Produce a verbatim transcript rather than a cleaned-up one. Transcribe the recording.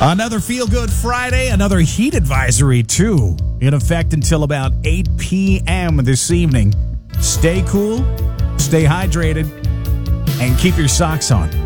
Another feel-good Friday, another heat advisory, too, in effect until about eight p.m. this evening. Stay cool, stay hydrated, and keep your socks on.